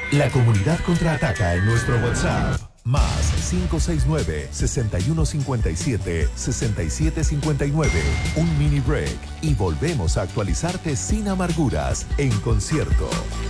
La comunidad contraataca en nuestro WhatsApp. Más 569-6157-6759. Un mini break y volvemos a actualizarte sin amarguras en concierto.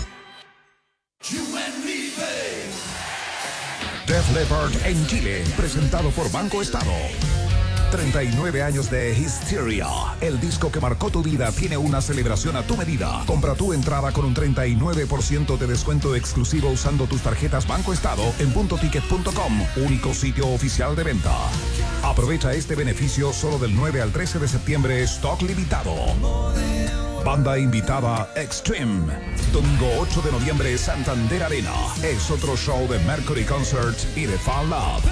Def Leppard en Chile, presentado por Banco Estado. 39 años de Hysteria. El disco que marcó tu vida tiene una celebración a tu medida. Compra tu entrada con un 39% de descuento exclusivo usando tus tarjetas Banco Estado en puntoticket.com, único sitio oficial de venta. Aprovecha este beneficio solo del 9 al 13 de septiembre, stock limitado. Banda invitada Extreme. Domingo 8 de noviembre, Santander Arena. Es otro show de Mercury Concerts y de Fan Lab.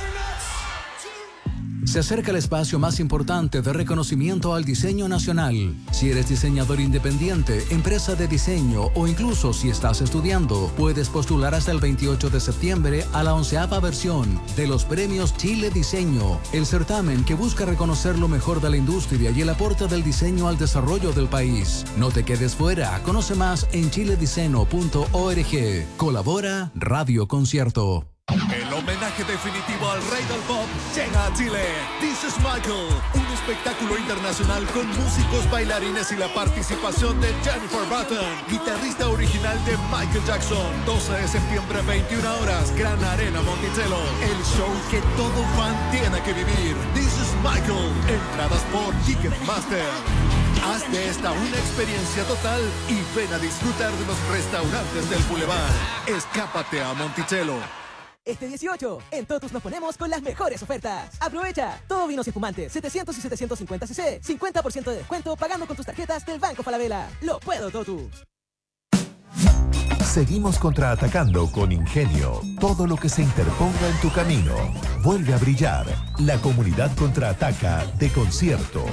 Se acerca el espacio más importante de reconocimiento al diseño nacional. Si eres diseñador independiente, empresa de diseño o incluso si estás estudiando, puedes postular hasta el 28 de septiembre a la 11ª versión de los Premios Chile Diseño, el certamen que busca reconocer lo mejor de la industria y el aporte del diseño al desarrollo del país. No te quedes fuera, conoce más en chilediceno.org. Colabora Radio Concierto. El homenaje definitivo al rey del pop llega a Chile. This is Michael, un espectáculo internacional con músicos, bailarines y la participación de Jennifer Button, guitarrista original de Michael Jackson. 12 de septiembre, 21 horas, Gran Arena Monticello. El show que todo fan tiene que vivir. This is Michael. Entradas por Ticketmaster. Haz de esta una experiencia total y ven a disfrutar de los restaurantes del Boulevard. Escápate a Monticello. Este 18, en Totus nos ponemos con las mejores ofertas. Aprovecha, todo vinos y espumantes, 700 y 750 cc, 50% de descuento pagando con tus tarjetas del Banco Falabella. Lo puedo, Totus. Seguimos contraatacando con ingenio todo lo que se interponga en tu camino. Vuelve a brillar. La comunidad contraataca de concierto.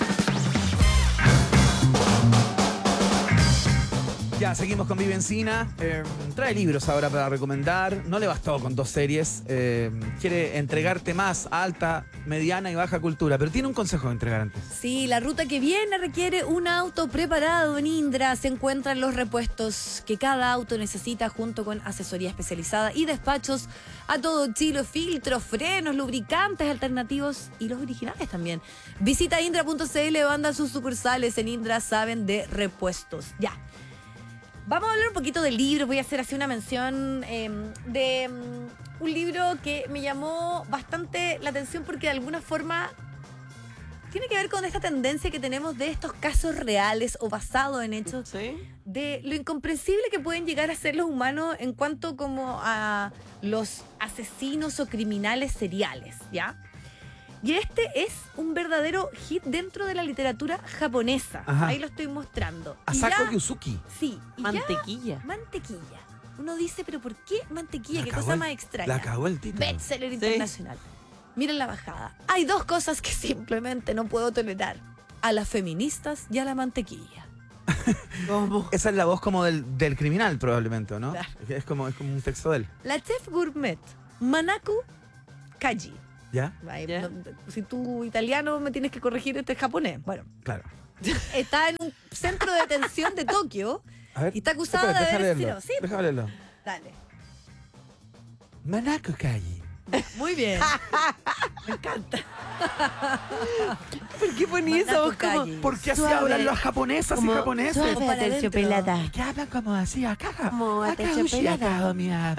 Ya, seguimos con Vivencina. Trae libros ahora para recomendar. No le bastó con 2 series. Quiere entregarte más alta, mediana y baja cultura. Pero tiene un consejo de entregar antes. Sí, la ruta que viene requiere un auto preparado. En Indra se encuentran los repuestos que cada auto necesita junto con asesoría especializada y despachos a todo Chile. Filtros, frenos, lubricantes alternativos y los originales también. Visita indra.cl o anda a sus sucursales. En Indra saben de repuestos. Ya. Vamos a hablar un poquito del libro. Voy a hacer así una mención de un libro que me llamó bastante la atención porque de alguna forma tiene que ver con esta tendencia que tenemos de estos casos reales o basados en hechos, ¿sí?, de lo incomprensible que pueden llegar a ser los humanos en cuanto como a los asesinos o criminales seriales, ¿ya? Y este es un verdadero hit dentro de la literatura japonesa. Ajá. Ahí lo estoy mostrando. Asako Yusuki. Sí. Mantequilla. Mantequilla. Uno dice, pero ¿por qué mantequilla? Qué cosa más extraña. La cagó el título. Bestseller internacional. Miren la bajada. Hay 2 cosas que simplemente no puedo tolerar. A las feministas y a la mantequilla. ¿Cómo? Esa es la voz como del criminal probablemente, ¿no? Claro. Es como un texto de él. La chef gourmet Manako Kaji. ¿Ya? No, si tú italiano me tienes que corregir, este es japonés. Bueno. Claro. Está en un centro de detención de Tokio y está acusada de haber sido. Sí. Déjame leerlo. Dale. Manako Kaji. Muy bien. Me encanta. ¿Por qué poní eso? ¿Por qué así hablan los japonesas y japoneses? Como aterciopelada. ¿Qué hablan como así? Acá. Como aterciopelada.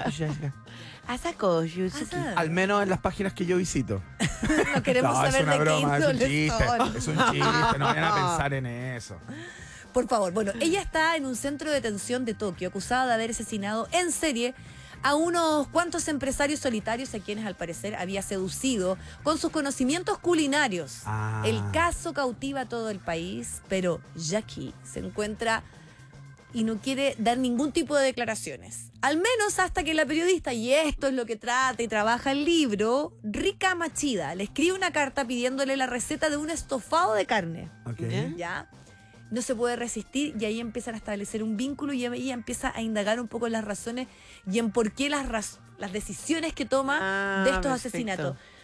Asako Yusuki. Al menos en las páginas que yo visito. No queremos saber de qué índole son. Es un chiste, no vayan a pensar en eso. Por favor, bueno, ella está en un centro de detención de Tokio, acusada de haber asesinado en serie a unos cuantos empresarios solitarios a quienes al parecer había seducido con sus conocimientos culinarios. El caso cautiva a todo el país, pero Jackie se encuentra y no quiere dar ningún tipo de declaraciones. Al menos hasta que la periodista, y esto es lo que trata y trabaja el libro, Rika Machida, le escribe una carta pidiéndole la receta de un estofado de carne. Okay. ¿Ya? No se puede resistir y ahí empiezan a establecer un vínculo y ella empieza a indagar un poco en las razones y en por qué las decisiones que toma de estos asesinatos.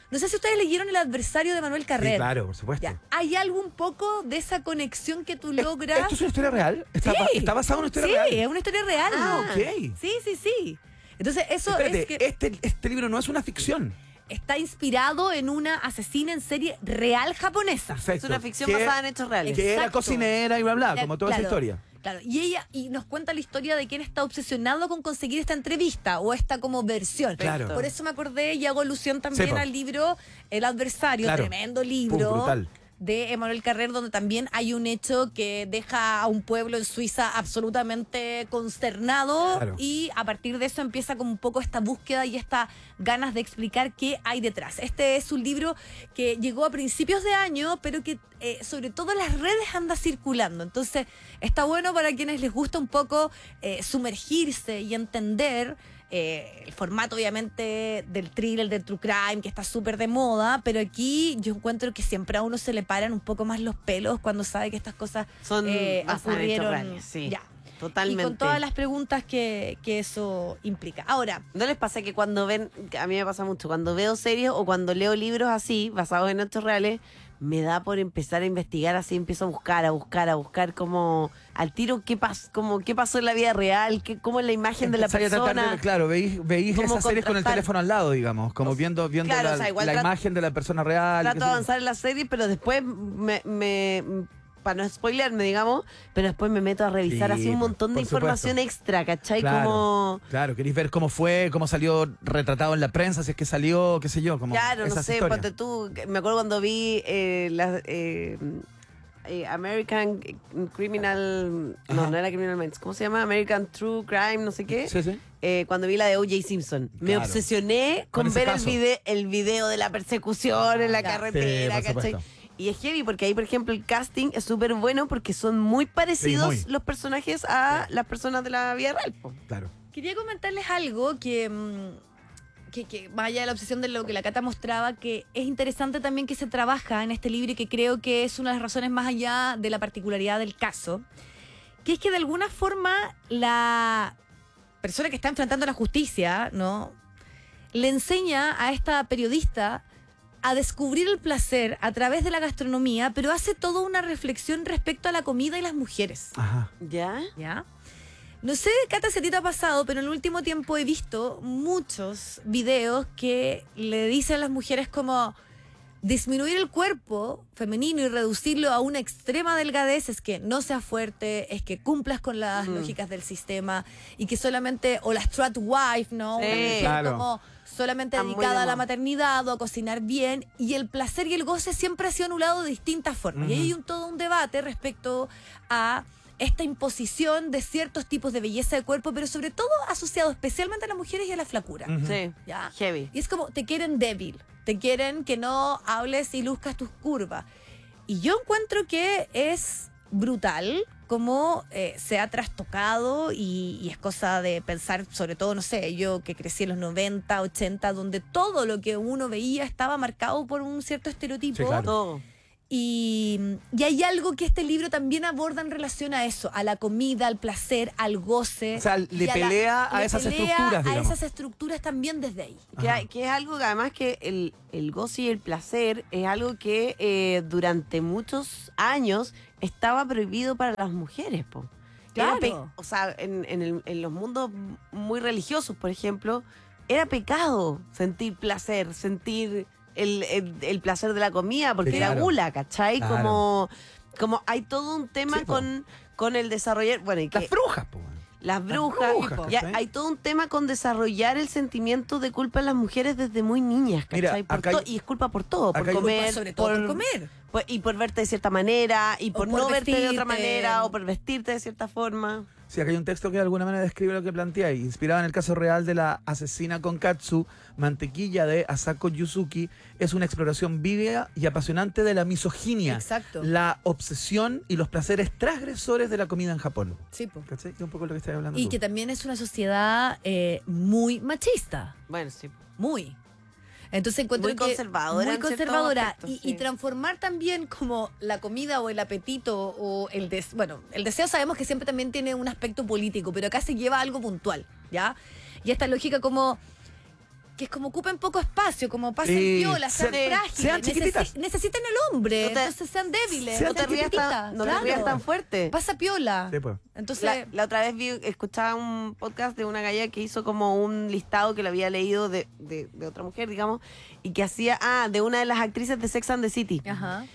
No sé si ustedes leyeron El adversario de Manuel Carrer. Sí, claro, por supuesto. Ya. ¿Hay algo un poco de esa conexión que tú logras? ¿Esto es una historia real? ¿Está, Sí. está basado en una historia real? Sí, es una historia real. Ok. Sí. Entonces, eso Espérate, es que este libro no es una ficción. está inspirado en una asesina en serie real japonesa. Perfecto. Es una ficción Que- basada en hechos reales. Que era Exacto. cocinera y bla, bla, como toda esa Claro, historia. Claro, y nos cuenta la historia de quien está obsesionado con conseguir esta entrevista o esta como versión. Claro. Por eso me acordé y hago alusión también Sí, po. al libro El adversario, Claro. tremendo libro. Brutal. De Emmanuel Carrer, donde también hay un hecho que deja a un pueblo en Suiza absolutamente consternado Claro. y a partir de eso empieza como un poco esta búsqueda y esta ganas de explicar qué hay detrás. Este es un libro que llegó a principios de año, pero que sobre todo en las redes anda circulando. Entonces está bueno para quienes les gusta un poco sumergirse y entender el formato obviamente del thriller, del true crime, que está súper de moda, pero aquí yo encuentro que siempre a uno se le paran un poco más los pelos cuando sabe que estas cosas Son basadas en hechos ocurrieron. reales, sí. Ya. Totalmente. Y con todas las preguntas que eso implica. Ahora, ¿No les pasa que cuando ven, que a mí me pasa mucho, cuando veo series o cuando leo libros así, basados en hechos reales, me da por empezar a investigar así, empiezo a buscar como al tiro qué pasó en la vida real, cómo es la imagen de la Empezáis a tratar persona. claro, veís cómo esas series con el contrastar. teléfono al lado, digamos, como viendo Claro, la, o sea, igual la trato- imagen de la persona real. Trato de avanzar en la serie, pero después para no spoilearme, digamos, pero después me meto a revisar Sí, así un montón de por supuesto. información extra, ¿cachai? Claro, Como... claro, queréis ver cómo fue, cómo salió retratado en la prensa, si es que salió, qué sé yo, como Claro, no esas sé, historias. ponte tú, me acuerdo cuando vi American Criminal, Ajá. no era Criminal Minds, ¿cómo se llama? American True Crime, no sé qué. Sí, sí. Cuando vi la de O.J. Simpson, me Claro. obsesioné Con con ese ver caso. el video de la persecución en la Ya. carretera, Sí, por ¿cachai? supuesto. Y es heavy porque ahí, por ejemplo, el casting es súper bueno porque son muy parecidos Sí, muy. los personajes a las personas de la vida real. Po. Claro. quería comentarles algo que más allá de la obsesión de lo que la Cata mostraba, que es interesante también que se trabaja en este libro y que creo que es una de las razones más allá de la particularidad del caso, que es que de alguna forma la persona que está enfrentando la justicia, ¿no?, le enseña a esta periodista a descubrir el placer a través de la gastronomía, pero hace toda una reflexión respecto a la comida y las mujeres. Ajá. ¿Ya? ¿Ya? No sé, Cata, si a ti te ha pasado, pero en el último tiempo he visto muchos videos que le dicen a las mujeres como disminuir el cuerpo femenino y reducirlo a una extrema delgadez es que no seas fuerte, es que cumplas con las lógicas del sistema y que solamente, o la strut wife, ¿no? Sí. Una mujer Claro. como solamente Está muy dedicada de a la moda. maternidad o a cocinar bien, y el placer y el goce siempre ha sido anulado de distintas formas. Y hay todo un debate respecto a esta imposición de ciertos tipos de belleza de cuerpo, pero sobre todo asociado especialmente a las mujeres y a la flacura. Sí. ¿Ya? Heavy. Y es como, te quieren débil, te quieren que no hables y luzcas tus curvas. Y yo encuentro que es brutal cómo se ha trastocado y es cosa de pensar, sobre todo, no sé, yo que crecí en los 90, 80, donde todo lo que uno veía estaba marcado por un cierto estereotipo. Sí, claro. Todo. Y hay algo que este libro también aborda en relación a eso, a la comida, al placer, al goce. O sea, le y pelea a le esas pelea estructuras, a digamos. esas estructuras también desde ahí. Que es algo que además que el goce y el placer es algo que durante muchos años estaba prohibido para las mujeres, po. Era Claro. o sea, en los mundos muy religiosos, por ejemplo, era pecado sentir placer, sentir el placer de la comida, porque Sí, era claro. gula, ¿cachai? Claro. Como hay todo un tema Sí, po. con el desarrollar, bueno, y que Las brujas, po. las brujas, brujas, ya ¿cachai? hay todo un tema con desarrollar el sentimiento de culpa en las mujeres desde muy niñas, Mira, ¿cachai? acá hay- Y es culpa por todo, por acá hay- comer, Sobre todo por comer. y por verte de cierta manera, y por por no verte de vestirte. otra manera, o por vestirte de cierta forma. Sí, acá hay un texto que de alguna manera describe lo que planteáis. Inspirado en el caso real de la asesina Konkatsu, Mantequilla de Asako Yuzuki, es una exploración viva y apasionante de la misoginia, Exacto. la obsesión y los placeres transgresores de la comida en Japón. Sí, po. ¿Cachai? Que es un poco lo que estás hablando Y tú. que también es una sociedad muy machista, Bueno, sí. muy. Entonces encuentro Muy que conservadora muy en ciertos conservadora aspectos, y sí. transformar también como la comida o el apetito o el bueno, el deseo sabemos que siempre también tiene un aspecto político, pero acá se lleva a algo puntual, ¿ya? Y esta lógica como que es como ocupen poco espacio, como pasen Sí, piola, sean frágiles, sean chiquititas. necesiten el hombre, No te- entonces sean débiles, No sean te rías chiquititas, tan, no te rías tan fuerte. Pasa piola. Sí, pues. Entonces, La otra vez escuchaba un podcast de una galla que hizo como un listado que lo había leído de otra mujer, digamos, y que hacía, de una de las actrices de Sex and the City. ajá.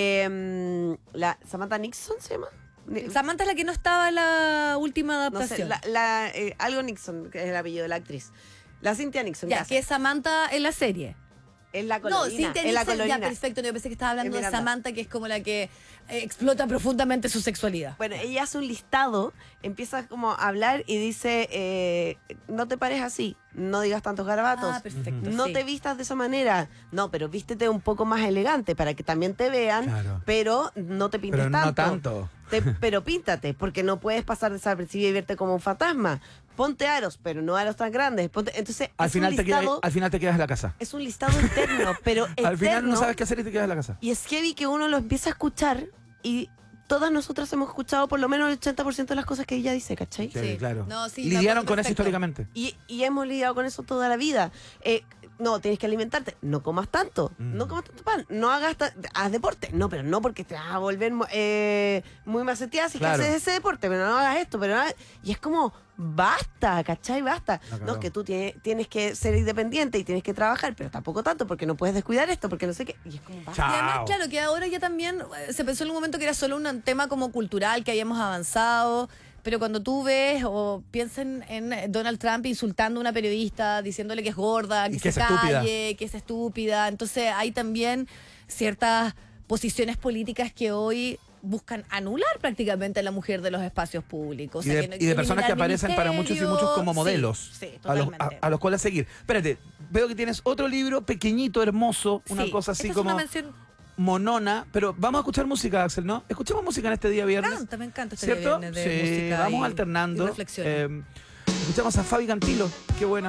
La Samantha Nixon se llama. Samantha es la que no estaba en la última No sé, adaptación. algo Nixon, que es el apellido de la actriz. La Cynthia Nixon. Ya, gracias. que es Samantha en la serie. Es la No, colorina. Cynthia es la Nixon, ya, colorina. perfecto. Yo pensé que estaba hablando de Miranda. Samantha, que es como la que explota profundamente su sexualidad. Bueno, ella hace un listado, empieza como a hablar y dice, no te pares así, no digas tantos garabatos, Ah, perfecto. no sí. te vistas de esa manera, no, pero vístete un poco más elegante para que también te vean, Claro. pero no te pintes Pero tanto. no tanto. Pero píntate, porque no puedes pasar desapercibido y verte como un fantasma. Ponte aros, pero no aros tan grandes. Entonces, Al es final, un te quedas, listado, al final te quedas en la casa. es un listado interno, pero Al final no eterno. sabes qué hacer y te quedas en la casa. Y es heavy que uno lo empieza a escuchar y todas nosotras hemos escuchado por lo menos el 80% de las cosas que ella dice, ¿cachai? Sí, Sí. claro. No, sí, me Lidiaron acuerdo con eso perfecto. históricamente. Y hemos lidiado con eso toda la vida. No, tienes que alimentarte. No comas tanto. No comas tanto pan. No haz deporte. No, pero no porque te vas a volver muy maceteada si Claro. que haces ese deporte. Pero no hagas esto. Y es como, basta, ¿cachai? Basta. La cagó. No, es que tú tienes que ser independiente y tienes que trabajar, pero tampoco tanto porque no puedes descuidar esto, porque no sé qué. Y es como, basta. Y además, Chao. claro, que ahora ya también se pensó en un momento que era solo un tema como cultural, que habíamos avanzado, pero cuando tú ves o piensen en Donald Trump insultando a una periodista, diciéndole que es gorda, que Y que se es estúpida. calle, que es estúpida, entonces hay también ciertas posiciones políticas que hoy buscan anular prácticamente a la mujer de los espacios públicos. O Y sea, de, que no- y de personas que eliminar aparecen para muchos y muchos como ministerios. modelos. Sí, sí, a, los, totalmente. a los cuales seguir. Espérate, veo que tienes otro libro pequeñito, hermoso, una Sí, cosa así esta es como una mención. monona, pero vamos a escuchar música, Axel, ¿no? Escuchemos música en este día viernes. Me encanta este ¿Cierto? viernes de Sí, música vamos y- alternando. y reflexiones. Escuchamos a Fabi Cantilo, qué buena.